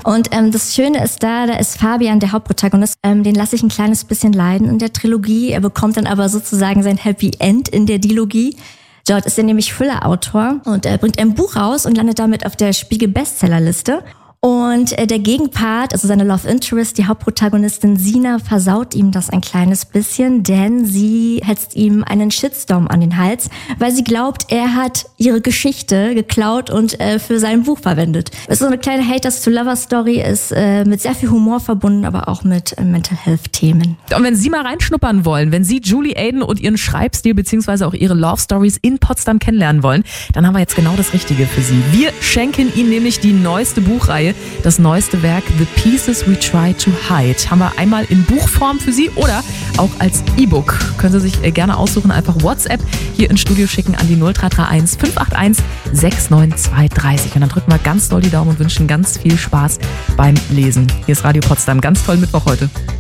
Und das Schöne ist da ist Fabian der Hauptprotagonist, den lasse ich ein kleines bisschen leiden in der Trilogie. Er bekommt dann aber sozusagen sein Happy End in der Dilogie. Dort ist er nämlich Thriller-Autor und er bringt ein Buch raus und landet damit auf der Spiegel-Bestsellerliste. Und der Gegenpart, also seine Love Interest, die Hauptprotagonistin Sina, versaut ihm das ein kleines bisschen, denn sie hetzt ihm einen Shitstorm an den Hals, weil sie glaubt, er hat ihre Geschichte geklaut und für sein Buch verwendet. Es ist so eine kleine Haters-to-Lover-Story, ist mit sehr viel Humor verbunden, aber auch mit Mental Health-Themen. Und wenn Sie mal reinschnuppern wollen, wenn Sie Julie Aden und ihren Schreibstil bzw. auch ihre Love-Stories in Potsdam kennenlernen wollen, dann haben wir jetzt genau das Richtige für Sie. Wir schenken Ihnen nämlich die neueste Buchreihe, das neueste Werk The Pieces We Try to Hide. Haben wir einmal in Buchform für Sie oder auch als E-Book. Können Sie sich gerne aussuchen, einfach WhatsApp hier ins Studio schicken an die 0331 581 69230. Und dann drücken wir ganz doll die Daumen und wünschen ganz viel Spaß beim Lesen. Hier ist Radio Potsdam. Ganz toll Mittwoch heute.